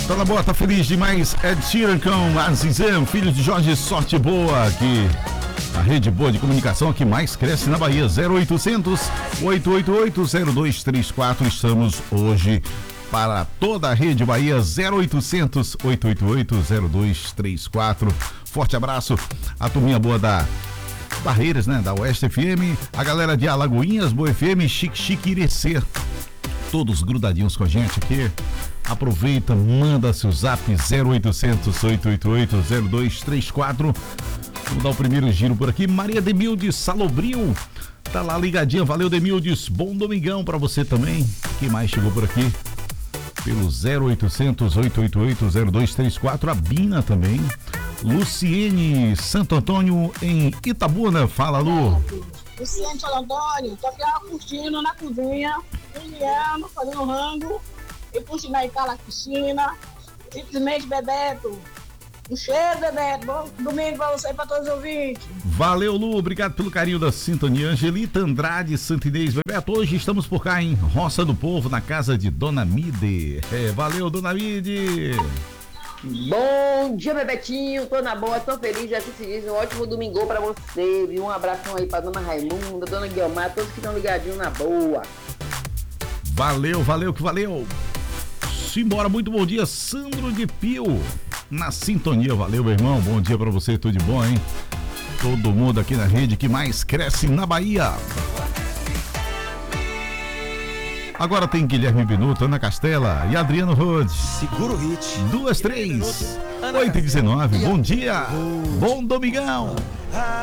Tá na boa, tá feliz demais. Ed Sheeran com Azizan, filho de Jorge Sorte Boa, aqui. A rede boa de comunicação que mais cresce na Bahia. 0800 888 0234. Estamos hoje para toda a rede Bahia. 0800 888 0234. Forte abraço. A turminha boa da Barreiras, né? Da Oeste FM. A galera de Alagoinhas, Boa FM, Chique Irecê. Todos grudadinhos com a gente aqui. Aproveita, manda seu zap 0800 888 0234. Vamos dar o primeiro giro por aqui. Maria Demildes Salobrinho tá lá ligadinha. Valeu, Demildes. Bom domingão pra você também. Quem mais chegou por aqui? Pelo 0800 888 0234. A Bina também. Luciene Santo Antônio em Itabuna. Fala, Lu. Luciene Santo Antônio, tô aqui curtindo na cozinha, cozinhando, fazendo rango e curtindo aí na piscina. Simplesmente, Bebeto. Um cheiro, Bebeto. Bom domingo pra você e pra todos os ouvintes. Valeu, Lu. Obrigado pelo carinho da sintonia. Angelita Andrade, Santa Inês. Bebeto, hoje estamos por cá em Roça do Povo, na casa de Dona Mide. Valeu, Dona Mide. Bom dia, Bebetinho. Tô na boa, tô feliz. Já se diz um ótimo domingo pra você, viu? Um abração aí pra Dona Raimunda, Dona Guilmar, todos que estão ligadinhos na boa. Valeu, que valeu. Simbora, muito bom dia, Sandro de Pio. Na sintonia, valeu, meu irmão. Bom dia pra você, tudo de bom, hein? Todo mundo aqui na rede que mais cresce na Bahia. Agora tem Guilherme Binuto, Ana Castela e Adriano Rhodes. Segura o hit. 2, 3, 8 e 19. Bom dia, bom domingão.